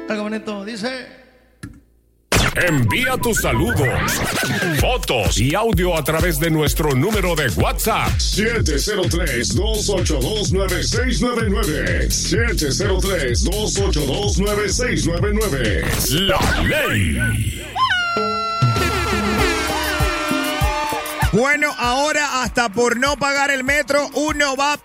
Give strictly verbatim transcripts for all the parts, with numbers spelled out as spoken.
Algo bonito, dice... Envía tus saludos, fotos y audio a través de nuestro número de WhatsApp. siete cero tres, dos ocho dos, nueve seis nueve nueve. siete cero tres, dos ocho dos, nueve seis nueve nueve. La ley. Bueno, ahora hasta por no pagar el metro, uno va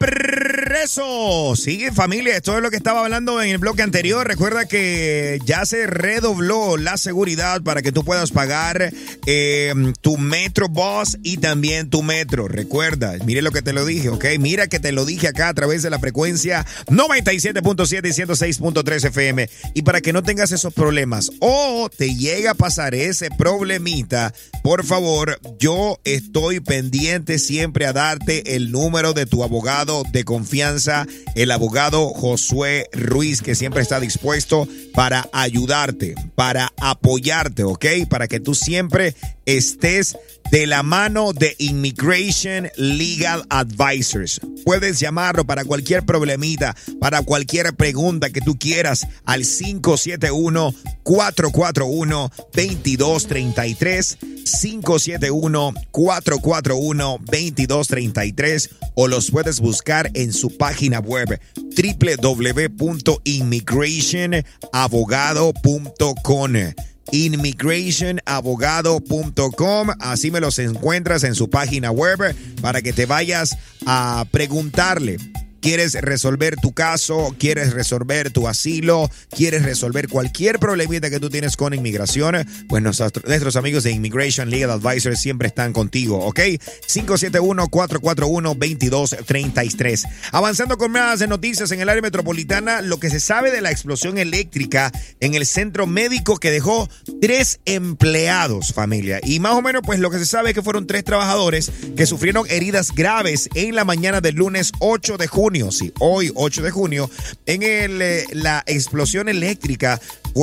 preso. Sigue, familia, esto es lo que estaba hablando en el bloque anterior. Recuerda que ya se redobló la seguridad para que tú puedas pagar eh, tu Metrobús y también tu metro. Recuerda, mire lo que te lo dije, ¿ok? Mira que te lo dije acá a través de la frecuencia noventa y siete punto siete y ciento seis punto tres F M. Y para que no tengas esos problemas o te llega a pasar ese problemita, por favor, yo estoy Estoy pendiente siempre a darte el número de tu abogado de confianza, el abogado Josué Ruiz, que siempre está dispuesto para ayudarte, para apoyarte, ¿ok? Para que tú siempre estés de la mano de Immigration Legal Advisors. Puedes llamarlo para cualquier problemita, para cualquier pregunta que tú quieras al cinco siete uno, cuatro cuatro uno, dos dos tres tres, cinco siete uno, cuatro cuatro uno, dos dos tres tres, o los puedes buscar en su página web doble u doble u doble u punto inmigración abogado punto com. inmigración abogado punto com, así me los encuentras en su página web para que te vayas a preguntarle. ¿Quieres resolver tu caso? ¿Quieres resolver tu asilo? ¿Quieres resolver cualquier problemita que tú tienes con inmigración? Pues nosotros, nuestros amigos de Immigration Legal Advisors siempre están contigo, ¿ok? cinco siete uno, cuatro cuatro uno, dos dos tres tres. Avanzando con más noticias en el área metropolitana, lo que se sabe de la explosión eléctrica en el centro médico que dejó tres empleados, familia. Y más o menos, pues lo que se sabe es que fueron tres trabajadores que sufrieron heridas graves en la mañana del lunes ocho de junio. Sí, hoy, ocho de junio, en el, eh, la explosión eléctrica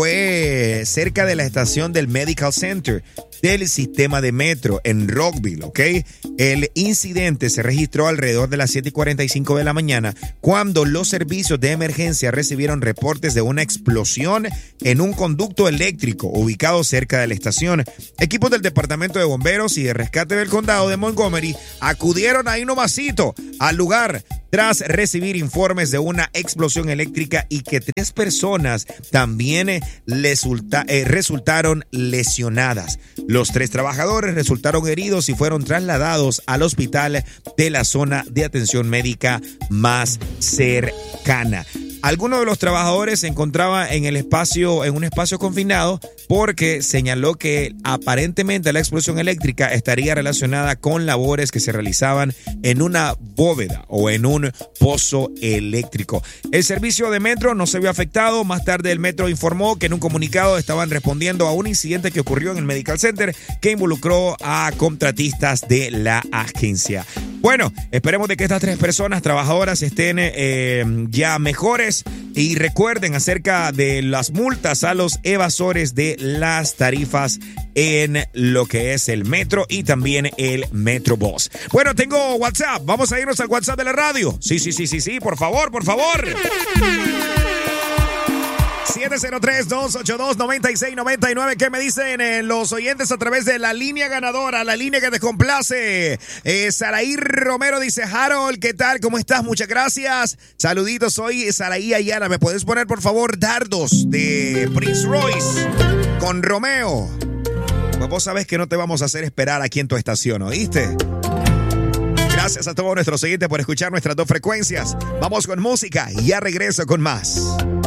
fue cerca de la estación del Medical Center del sistema de metro en Rockville, ¿ok? El incidente se registró alrededor de las siete y cuarenta y cinco de la mañana cuando los servicios de emergencia recibieron reportes de una explosión en un conducto eléctrico ubicado cerca de la estación. Equipos del Departamento de Bomberos y de Rescate del Condado de Montgomery acudieron ahí nomasito al lugar tras recibir informes de una explosión eléctrica y que tres personas también eh, resulta, eh, resultaron lesionadas. Los tres trabajadores resultaron heridos y fueron trasladados al hospital de la zona de atención médica más cercana. Algunos de los trabajadores se encontraban en el espacio, en un espacio confinado, porque señaló que aparentemente la explosión eléctrica estaría relacionada con labores que se realizaban en una bóveda o en un pozo eléctrico. El servicio de metro no se vio afectado. Más tarde el metro informó que en un comunicado estaban respondiendo a un incidente que ocurrió en el Medical Center que involucró a contratistas de la agencia. Bueno, esperemos de que estas tres personas trabajadoras estén eh, ya mejores. Y recuerden acerca de las multas a los evasores de las tarifas en lo que es el metro y también el Metrobús. Bueno, tengo WhatsApp. Vamos a irnos al WhatsApp de la radio. Sí, sí, sí, sí, sí. Por favor, por favor. siete cero tres, dos ocho dos, nueve seis nueve nueve. ¿Qué me dicen eh, los oyentes a través de la línea ganadora, la línea que te complace? Eh, Saraí Romero dice: Harold, ¿qué tal? ¿Cómo estás? Muchas gracias. Saluditos, soy Saraí Ayala. ¿Me puedes poner, por favor, Dardos de Prince Royce con Romeo? Pues vos sabés que no te vamos a hacer esperar aquí en tu estación, ¿oíste? Gracias a todos nuestros oyentes por escuchar nuestras dos frecuencias. Vamos con música y ya regreso con más.